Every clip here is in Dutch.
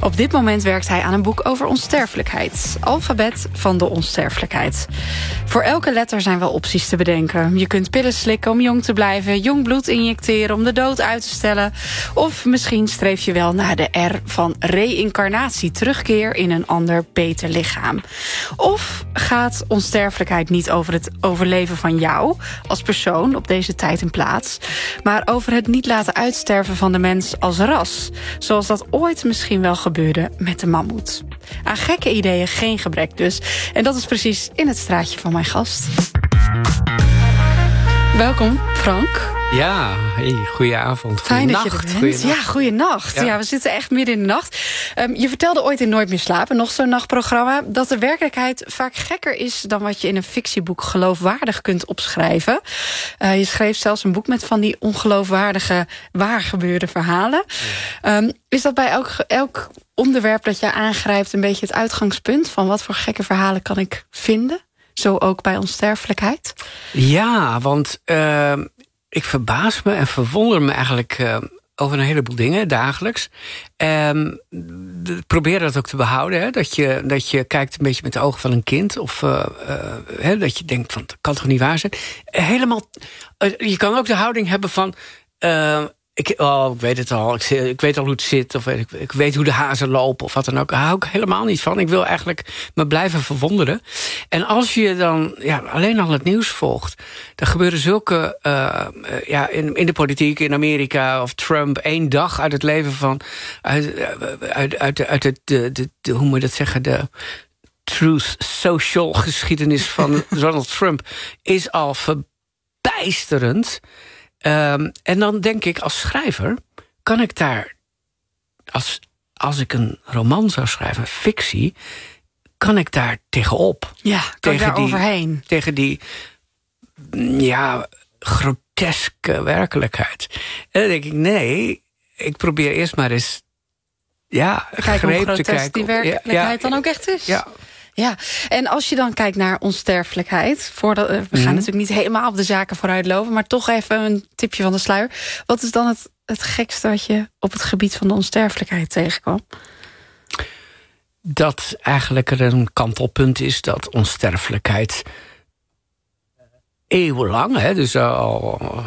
Op dit moment werkt hij aan een boek over onsterfelijkheid. Alfabet van de onsterfelijkheid. Voor elke letter zijn wel opties te bedenken. Je kunt pillen slikken om jong te blijven, jong bloed injecteren om de dood uit te stellen. Of misschien streef je wel naar de R van reïncarnatie, terugkeer in een ander, beter lichaam. Of gaat onsterfelijkheid niet over het overleven van jou als persoon op deze tijd en plaats, maar over het niet laten uitsterven van de mens als ras, zoals dat ooit misschien wel gebeurde met de mammoet. Aan gekke ideeën geen gebrek dus. En dat is precies in het straatje van mijn gast. Welkom, Frank. Ja, hey, goedenavond. Fijn dat je er bent. Ja, goeienacht. Ja. Ja, we zitten echt midden in de nacht. Je vertelde ooit in Nooit meer slapen, nog zo'n nachtprogramma, dat de werkelijkheid vaak gekker is dan wat je in een fictieboek geloofwaardig kunt opschrijven. Je schreef zelfs een boek met van die ongeloofwaardige waargebeurde verhalen. Ja. Is dat bij elk onderwerp dat je aangrijpt een beetje het uitgangspunt van wat voor gekke verhalen kan ik vinden? Zo ook bij onsterfelijkheid? Ja, want ik verbaas me en verwonder me eigenlijk over een heleboel dingen dagelijks. Probeer dat ook te behouden. Hè? Dat je kijkt een beetje met de ogen van een kind. Of dat je denkt van, dat kan toch niet waar zijn? Helemaal. Je kan ook de houding hebben van, ik weet het al. Ik weet al hoe het zit. Of ik weet hoe de hazen lopen. Of wat dan ook. Daar hou ik helemaal niet van. Ik wil eigenlijk me blijven verwonderen. En als je dan alleen al het nieuws volgt, dan gebeuren zulke in de politiek in Amerika of Trump 1 dag uit het leven van uit hoe moet je dat zeggen, de truth social geschiedenis van Donald Trump is al verbijsterend. En dan denk ik, als schrijver kan ik daar, als ik een roman zou schrijven, een fictie, kan ik daar tegenop. Ja, kan ik daar overheen? Tegen die groteske werkelijkheid. En dan denk ik, nee, ik probeer eerst maar eens kijken hoe grotesk die werkelijkheid dan ook echt is. Ja. Ja, en als je dan kijkt naar onsterfelijkheid, we gaan natuurlijk niet helemaal op de zaken vooruitlopen, maar toch even een tipje van de sluier. Wat is dan het gekste wat je op het gebied van de onsterfelijkheid tegenkwam? Dat eigenlijk er een kantelpunt is dat onsterfelijkheid eeuwenlang, dus al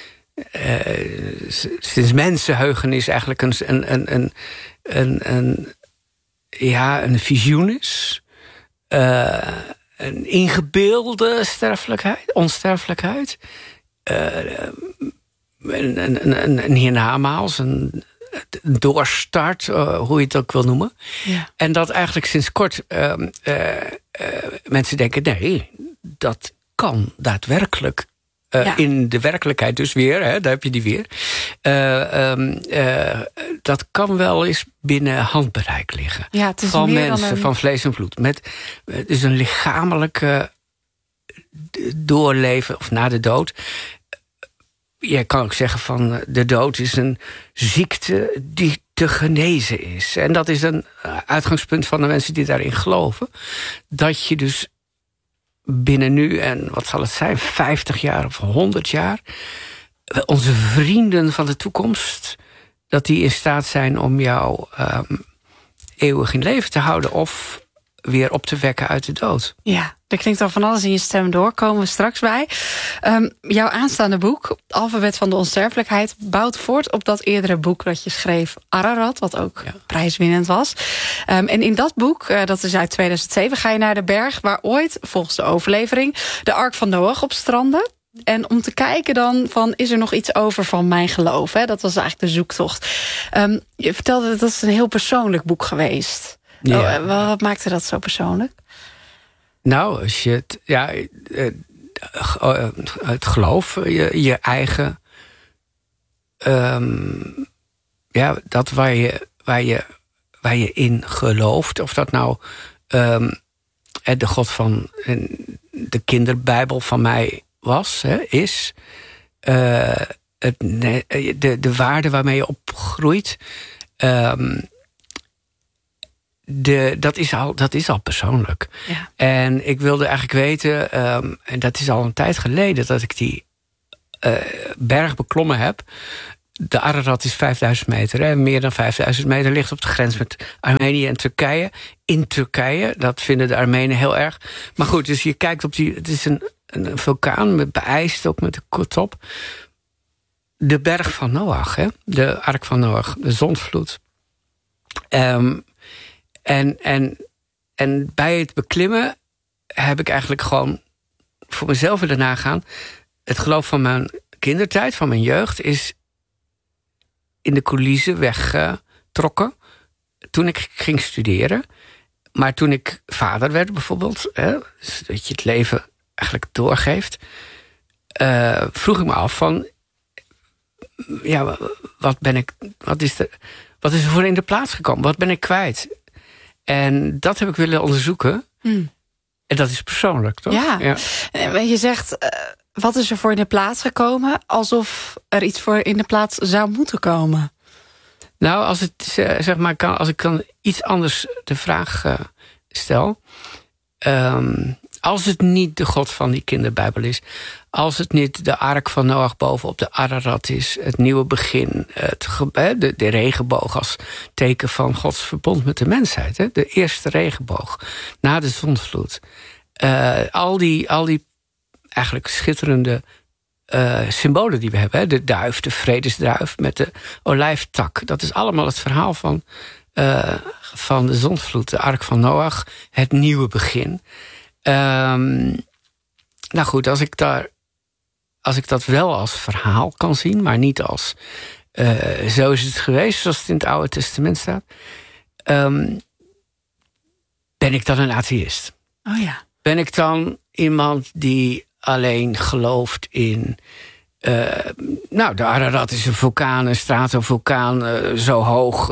sinds mensenheugenis eigenlijk een visioen is. Een ingebeelde onsterfelijkheid. Een hiernamaals, een doorstart, hoe je het ook wil noemen. Ja. En dat eigenlijk sinds kort mensen denken, nee, dat kan daadwerkelijk. In de werkelijkheid dus weer, daar heb je die weer. Dat kan wel eens binnen handbereik liggen. Ja, het is van meer mensen, dan van vlees en bloed. Met dus een lichamelijke doorleven of na de dood. Je kan ook zeggen van de dood is een ziekte die te genezen is. En dat is een uitgangspunt van de mensen die daarin geloven. Dat je dus binnen nu, en wat zal het zijn, 50 jaar of 100 jaar, onze vrienden van de toekomst, dat die in staat zijn om jou eeuwig in leven te houden of weer op te wekken uit de dood. Ja, er klinkt al van alles in je stem door. Komen we straks bij. Jouw aanstaande boek, Alfabet van de onsterfelijkheid, bouwt voort op dat eerdere boek dat je schreef, Ararat, wat ook prijswinnend was. En in dat boek, dat is uit 2007, ga je naar de berg waar ooit, volgens de overlevering, de Ark van Noach op strandde. En om te kijken dan van, is er nog iets over van mijn geloof? Hè? Dat was eigenlijk de zoektocht. Je vertelde dat is een heel persoonlijk boek geweest. Ja. Wat maakte dat zo persoonlijk? Nou, als je het geloof, je eigen, dat waar je in gelooft, of dat nou de God van de kinderbijbel van mij was, is, de waarde waarmee je opgroeit, dat is al persoonlijk. Ja. En ik wilde eigenlijk weten, en dat is al een tijd geleden dat ik die berg beklommen heb, de Ararat is 5000 meter. Hè, meer dan 5000 meter. Ligt op de grens met Armenië en Turkije. In Turkije, dat vinden de Armenen heel erg. Maar goed, dus je kijkt op die... Het is een vulkaan, beijst ook met de top. De berg van Noach, hè? De ark van Noach, de zondvloed. En bij het beklimmen heb ik eigenlijk gewoon voor mezelf willen nagaan. Het geloof van mijn kindertijd, van mijn jeugd, is in de coulissen weggetrokken toen ik ging studeren. Maar toen ik vader werd bijvoorbeeld, dus dat je het leven eigenlijk doorgeeft, vroeg ik me af van, ja, wat is er voor in de plaats gekomen? Wat ben ik kwijt? En dat heb ik willen onderzoeken. En dat is persoonlijk, toch? Ja. Je zegt, wat is er voor in de plaats gekomen? Alsof er iets voor in de plaats zou moeten komen. Nou, als het zeg maar als ik dan iets anders de vraag stel. Als het niet de God van die kinderbijbel is, als het niet de ark van Noach bovenop de Ararat is, het nieuwe begin, de regenboog als teken van Gods verbond met de mensheid, hè, de eerste regenboog na de zondvloed, al die eigenlijk schitterende symbolen die we hebben, hè, de duif, de vredesduif met de olijftak, dat is allemaal het verhaal van de zondvloed, de ark van Noach, het nieuwe begin. Nou goed, als ik dat wel als verhaal kan zien, maar niet als zo is het geweest, zoals het in het Oude Testament staat, ben ik dan een atheïst? Oh ja. Ben ik dan iemand die alleen gelooft in de Ararat is een vulkaan, een stratovulkaan, zo hoog.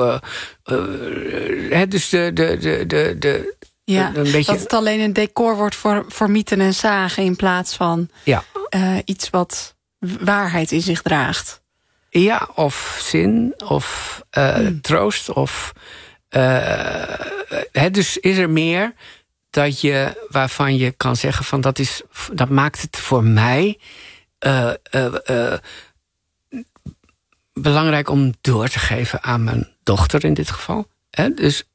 Dus een beetje, dat het alleen een decor wordt voor mythen en zagen in plaats van iets wat waarheid in zich draagt. Ja, of zin, of troost, of dus is er meer waarvan je kan zeggen van dat maakt het voor mij belangrijk om door te geven aan mijn dochter in dit geval. Dus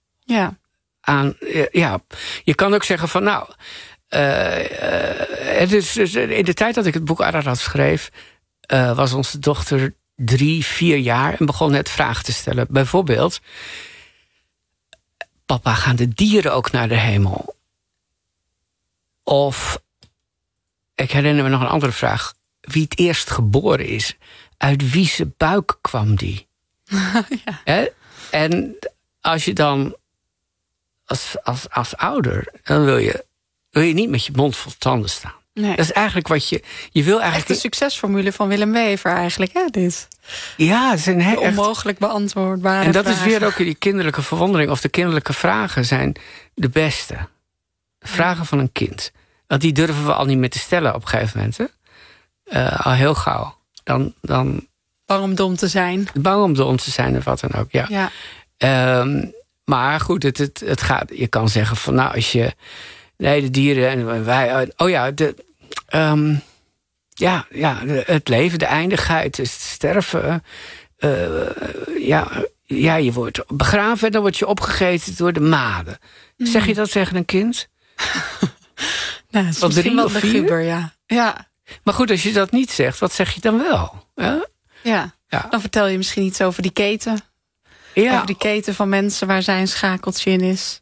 je kan ook zeggen van dus in de tijd dat ik het boek Ararat schreef, was onze dochter 3-4 jaar en begon net vragen te stellen. Bijvoorbeeld, papa, gaan de dieren ook naar de hemel? Of, ik herinner me nog een andere vraag. Wie het eerst geboren is, uit wie zijn buik kwam die? Ja. En als je dan als ouder, dan wil je niet met je mond vol tanden staan. Nee. Dat is eigenlijk wat je wil eigenlijk. Echt de succesformule van Willem Wever eigenlijk, hè, dit? Ja, het zijn onmogelijk beantwoordbare en dat vragen. is weer ook die kinderlijke verwondering, of de kinderlijke vragen zijn de beste. De vragen van een kind. Want die durven we al niet meer te stellen op een gegeven moment. Hè? Al heel gauw. Dan bang om dom te zijn. Bang om dom te zijn of wat dan ook, ja. Maar goed, het gaat. Je kan zeggen van als je. Nee, de dieren en wij. Het leven, de eindigheid, het sterven. Je wordt begraven en dan word je opgegeten door de maden. Zeg je dat tegen een kind? Nou, dat is misschien wel de guber, ja. Maar goed, als je dat niet zegt, wat zeg je dan wel? Ja. Dan vertel je misschien iets over die keten. Ja. Over die keten van mensen waar zij een schakeltje in is.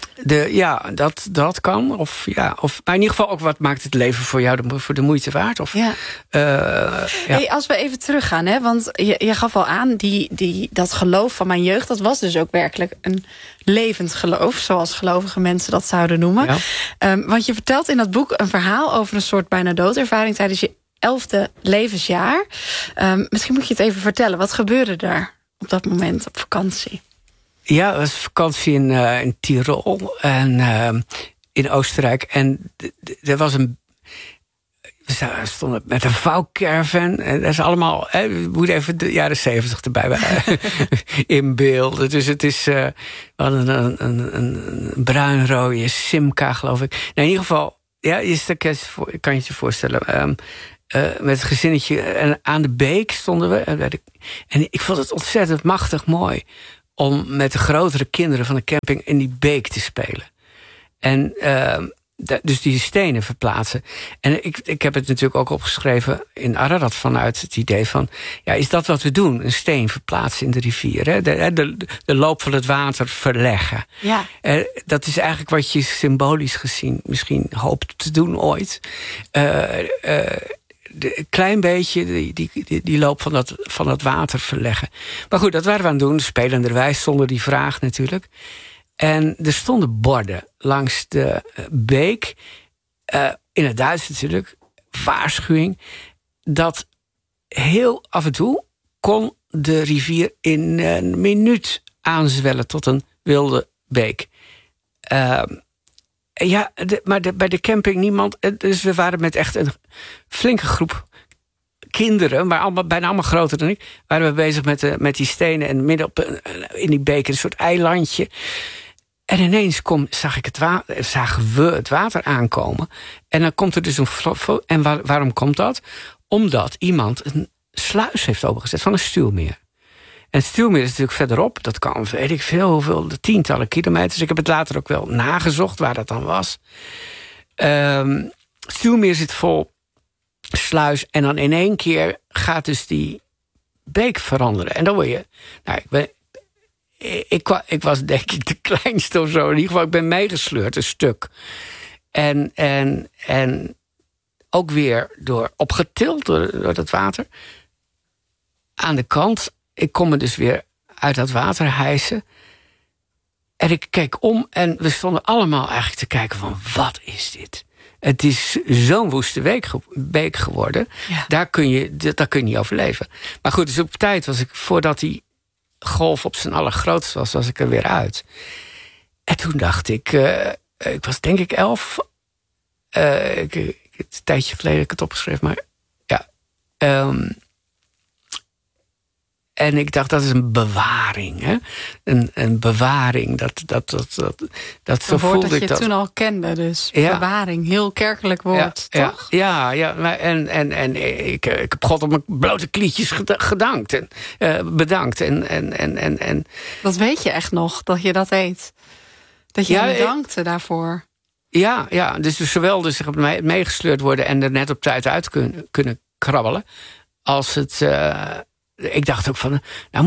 Dat kan. Maar in ieder geval ook, wat maakt het leven voor jou voor de moeite waard? Hey, als we even teruggaan, hè, want je gaf al aan, dat geloof van mijn jeugd, dat was dus ook werkelijk een levend geloof, zoals gelovige mensen dat zouden noemen. Ja. Want je vertelt in dat boek een verhaal over een soort bijna doodervaring tijdens je 11e levensjaar. Misschien moet je het even vertellen. Wat gebeurde daar op dat moment op vakantie? Ja, het was vakantie in Tirol en in Oostenrijk. En er was we stonden met een vouwcaravan. En dat is allemaal. We moeten even de jaren 70 erbij inbeelden. Dus het is. We hadden een bruinrode Simca, geloof ik. Nou, in ieder geval. Ja, je kan je je voorstellen. met het gezinnetje. En aan de beek stonden we. En ik vond het ontzettend machtig mooi om met de grotere kinderen van de camping in die beek te spelen. En dus die stenen verplaatsen. En ik heb het natuurlijk ook opgeschreven in Ararat vanuit het idee van, ja, is dat wat we doen? Een steen verplaatsen in de rivier. Hè? De loop van het water verleggen. Ja. Dat is eigenlijk wat je symbolisch gezien misschien hoopt te doen ooit. Een klein beetje die loop van dat water verleggen. Maar goed, dat waren we aan het doen. Spelenderwijs zonder die vraag natuurlijk. En er stonden borden langs de beek. In het Duits natuurlijk. Waarschuwing. Dat heel af en toe kon de rivier in een minuut aanzwellen tot een wilde beek. Maar bij de camping niemand. Dus we waren met echt een flinke groep kinderen, maar bijna allemaal groter dan ik, waren we bezig met die stenen en midden in die beek een soort eilandje. En ineens zagen we het water aankomen. En dan komt er dus een... En waarom komt dat? Omdat iemand een sluis heeft opengezet van een stuwmeer. En het stuwmeer is natuurlijk verderop. Dat kan, weet ik veel, hoeveel, de tientallen kilometers. Ik heb het later ook wel nagezocht waar dat dan was. Stuwmeer zit vol sluis. En dan in één keer gaat dus die beek veranderen. En dan word je... Nou, ik was denk ik de kleinste of zo. In ieder geval, ik ben meegesleurd, een stuk. En ook weer opgetild door dat water. Aan de kant. Ik kon me dus weer uit dat water hijsen. En ik keek om en we stonden allemaal eigenlijk te kijken van, wat is dit? Het is zo'n woeste beek geworden. Ja. Daar kun je niet overleven. Maar goed, dus op tijd was ik, voordat die golf op zijn allergrootst was ik er weer uit. En toen dacht ik, ik was denk ik 11. Het is een tijdje geleden dat ik het opgeschreven, maar ja. En ik dacht, dat is een bewaring. Hè? Een bewaring. Dat zo voelde ik dat. Dat je toen al kende, dus. Ja. Bewaring, heel kerkelijk woord, toch? Ja. En ik heb God op mijn blote klietjes gedankt. En bedankt. En dat weet je echt nog, dat je dat deed. Dat je hem dankte daarvoor. Ja, dus zowel dus meegesleurd worden en er net op tijd uit kunnen krabbelen. Als het... ik dacht ook van, nou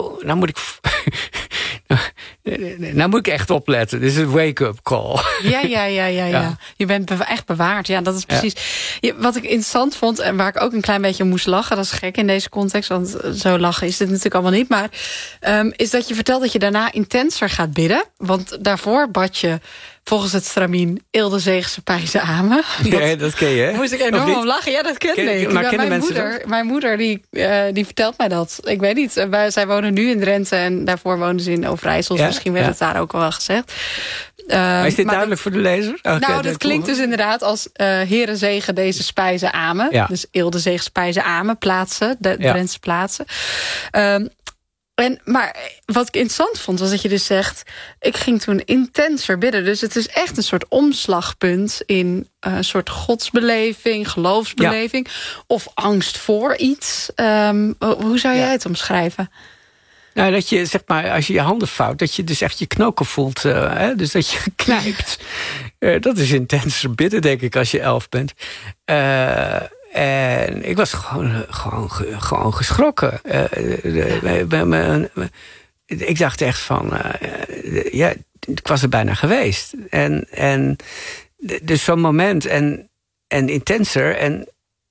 moet ik echt opletten. Dit is een wake-up call. Ja. Je bent echt bewaard. Ja, dat is precies. Ja. Wat ik interessant vond en waar ik ook een klein beetje om moest lachen, dat is gek in deze context, want zo lachen is dit natuurlijk allemaal niet, maar is dat je vertelt dat je daarna intenser gaat bidden. Want daarvoor bad je volgens het stramien Ilde Zeegse Pijze Amen. Ja, dat ken je, hè? Moest ik enorm om lachen. Ja, dat kende ik. Maar mijn moeder die vertelt mij dat. Ik weet niet. Zij wonen nu in Drenthe en daarvoor woonden ze in Overijssel. Dus misschien werd het daar ook wel gezegd. Maar is dit duidelijk voor de lezer? Dat klinkt dus inderdaad als Heere zegen deze spijzen amen. Ja. Dus Ilde Zeegse Pijze amen plaatsen. De Drentse plaatsen. Maar wat ik interessant vond, was dat je dus zegt, ik ging toen intenser bidden. Dus het is echt een soort omslagpunt in een soort godsbeleving, geloofsbeleving. Ja. Of angst voor iets. Hoe zou jij het omschrijven? Nou, dat je, zeg maar, als je je handen vouwt, dat je dus echt je knoken voelt. Dus dat je knijpt. Dat is intenser bidden, denk ik, als je 11 bent. En ik was gewoon geschrokken. Ik dacht echt van... ik was er bijna geweest. En dus zo'n moment en intenser. En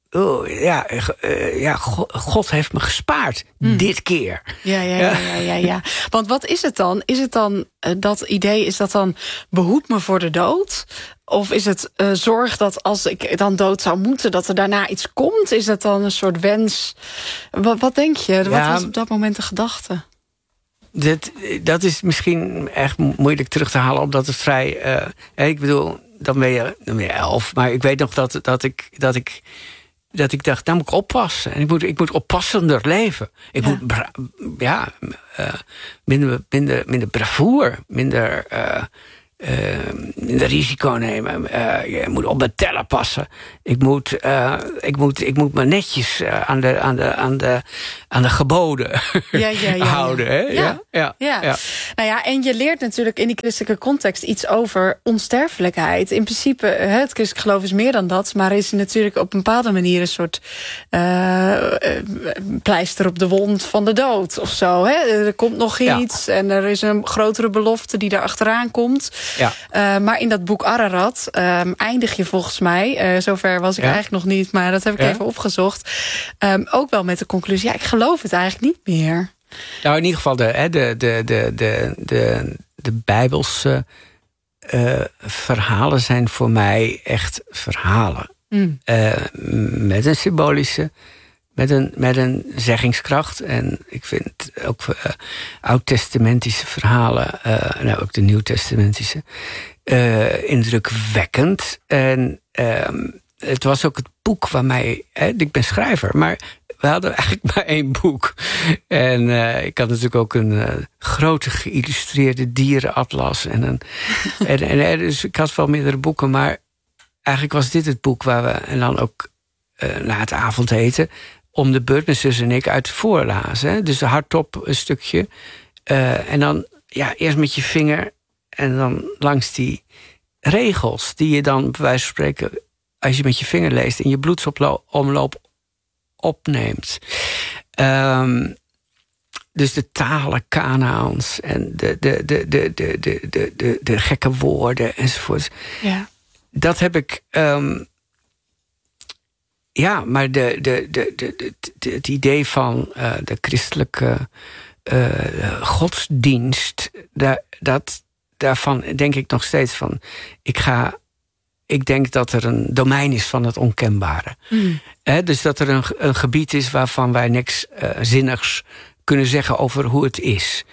God heeft me gespaard. Dit keer. Ja. Want wat is het dan? Is het dan dat idee, is dat dan behoed me voor de dood? Of is het zorg dat als ik dan dood zou moeten, dat er daarna iets komt? Is dat dan een soort wens? Wat denk je? Wat was op dat moment de gedachte? Dat is misschien echt moeilijk terug te halen, omdat het vrij... ik bedoel, dan ben je 11. Maar ik weet nog dat ik dacht, nou moet ik oppassen. En ik moet oppassender leven. Ik moet minder bravoer, minder risico nemen. Je moet op mijn tellen passen. Ik moet me netjes aan de geboden houden. Hè? Ja. Nou ja, en je leert natuurlijk in die christelijke context iets over onsterfelijkheid. In principe, het christelijk geloof is meer dan dat, maar is natuurlijk op een bepaalde manier een soort pleister op de wond van de dood of zo. Hè? Er komt nog iets en er is een grotere belofte die daar achteraan komt. Ja. Maar in dat boek Ararat eindig je volgens mij, zover was ik eigenlijk nog niet, maar dat heb ik even opgezocht, ook wel met de conclusie, ik geloof het eigenlijk niet meer. Nou, in ieder geval de Bijbelse verhalen zijn voor mij echt verhalen. Met een symbolische, met een zeggingskracht. En ik vind ook oud-testamentische verhalen, nou ook de nieuw-testamentische, indrukwekkend. En het was ook het boek waarmee, ik ben schrijver, maar we hadden eigenlijk maar 1 boek. En ik had natuurlijk ook een grote geïllustreerde dierenatlas. Dus ik had wel meerdere boeken, maar eigenlijk was dit het boek waar we, en dan ook na het avondeten, om de beurt, mijn zus en ik, uit voorlazen. Hè? Dus hardop een stukje. En dan eerst met je vinger en dan langs die regels die je dan bij wijze van spreken, als je met je vinger leest, in je bloedsomloop opneemt. Dus de talen Kanaans en de gekke woorden enzovoort. Ja. Dat heb ik. Maar het idee van de christelijke godsdienst, daarvan denk ik nog steeds van, ik denk dat er een domein is van het onkenbare. Dus dat er een gebied is waarvan wij niks zinnigs kunnen zeggen over hoe het is.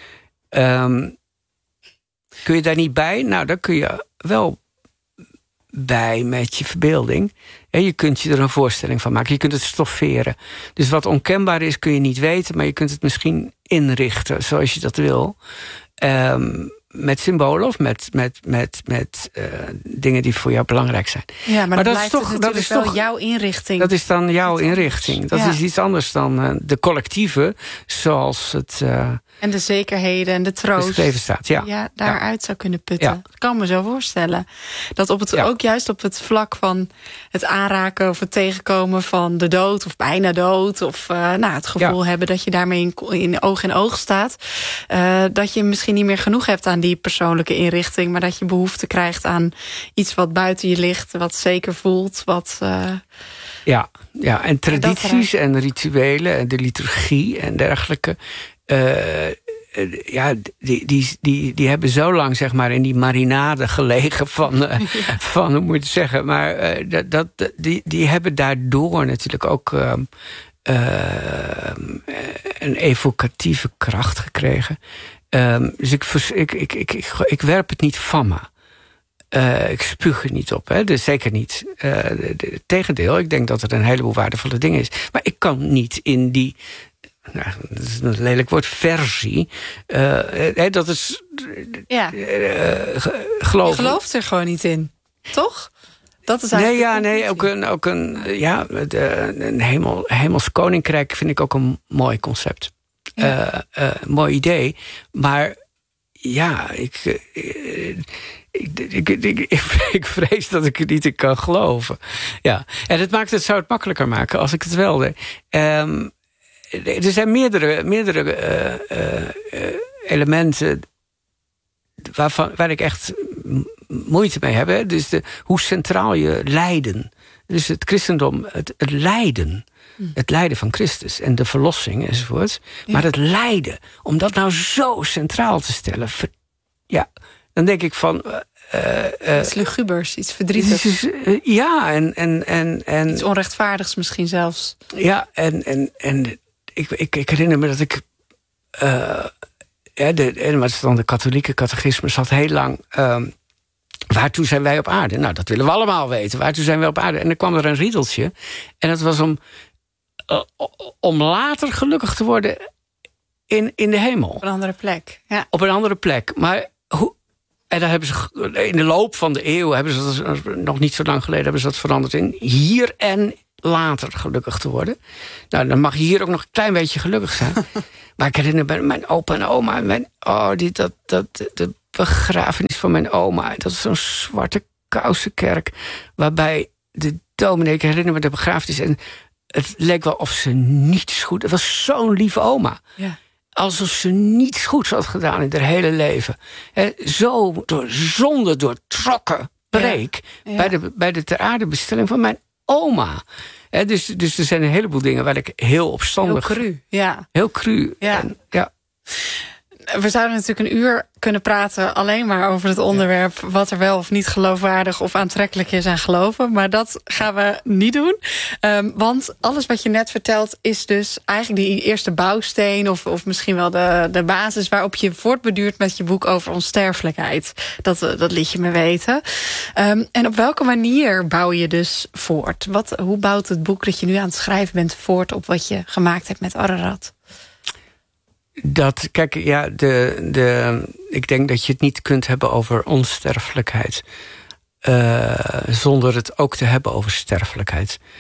Kun je daar niet bij? Nou, daar kun je wel bij met je verbeelding. En je kunt je er een voorstelling van maken. Je kunt het stofferen. Dus wat onkenbaar is, kun je niet weten, maar je kunt het misschien inrichten zoals je dat wil. Met symbolen of met dingen die voor jou belangrijk zijn. Ja, maar dat is toch, dat is wel toch jouw inrichting. Dat is dan jouw inrichting. Dat is iets anders dan de collectieve, zoals het en de zekerheden en de troost geschreven staat. Ja, daaruit zou kunnen putten. Ja. Dat kan me zo voorstellen. Dat ook juist op het vlak van het aanraken of het tegenkomen van de dood of bijna dood, of het gevoel hebben dat je daarmee in oog in oog staat. Dat je misschien niet meer genoeg hebt aan die persoonlijke inrichting, maar dat je behoefte krijgt aan iets wat buiten je ligt, wat zeker voelt, wat Ja, en tradities en rituelen en de liturgie en dergelijke, die hebben zo lang, zeg maar, in die marinade gelegen van hoe moet je het zeggen, maar die hebben daardoor natuurlijk ook een evocatieve kracht gekregen. Dus ik werp het niet van me. Ik spuug er niet op, hè? Dus zeker niet. Tegendeel, ik denk dat er een heleboel waardevolle dingen is. Maar ik kan niet in die, dat is een lelijk woord, versie. Dat is geloof. Je gelooft er gewoon niet in, toch? Dat is eigenlijk een hemels koninkrijk vind ik ook een mooi concept. Mooi idee. Maar ja, ik vrees dat ik er niet in kan geloven. Ja. En het zou het makkelijker maken als ik het wel deed. Er zijn meerdere elementen waar ik echt moeite mee heb. Hè? Dus hoe centraal je lijden. Dus het christendom, het lijden. Het lijden van Christus en de verlossing enzovoort. Ja. Maar het lijden, om dat nou zo centraal te stellen, dan denk ik van iets lugubers, iets verdrietigs. En iets onrechtvaardigs misschien zelfs. Ja, en ik herinner me dat ik wat is dan de katholieke catechisme zat heel lang. Waartoe zijn wij op aarde? Nou, dat willen we allemaal weten. Waartoe zijn wij op aarde? En dan kwam er een riedeltje. En dat was om later gelukkig te worden in de hemel. Op een andere plek. Ja. Op een andere plek. Maar En daar hebben ze in de loop van de eeuw, hebben ze dat, nog niet zo lang geleden, hebben ze dat veranderd in hier en later gelukkig te worden. Nou, dan mag je hier ook nog een klein beetje gelukkig zijn. Maar ik herinner me mijn opa en oma. De begrafenis van mijn oma. Dat is zo'n zwarte kousenkerk. Waarbij de dominee, ik herinner me de begrafenis. En het leek wel of ze niets goed. Het was zo'n lieve oma. Ja. Alsof ze niets goeds had gedaan in haar hele leven. Zo door zonde doortrokken preek. Ja. Bij de ter aarde bestelling van mijn oma. Dus er zijn een heleboel dingen waar ik heel opstandig... Heel cru, ja. Heel cru. Ja. En, ja. We zouden natuurlijk een uur kunnen praten alleen maar over het onderwerp... wat er wel of niet geloofwaardig of aantrekkelijk is aan geloven. Maar dat gaan we niet doen. Want alles wat je net vertelt is dus eigenlijk die eerste bouwsteen... of misschien wel de basis waarop je voortbeduurt met je boek over onsterfelijkheid. Dat liet je me weten. En op welke manier bouw je dus voort? Hoe bouwt het boek dat je nu aan het schrijven bent voort... op wat je gemaakt hebt met Ararat? Kijk, ja, ik denk dat je het niet kunt hebben over onsterfelijkheid... zonder het ook te hebben over sterfelijkheid.